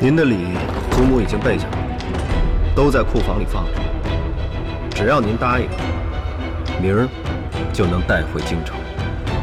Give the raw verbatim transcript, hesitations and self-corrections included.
您的礼，祖母已经备下了，都在库房里放着。只要您答应，明儿就能带回京城。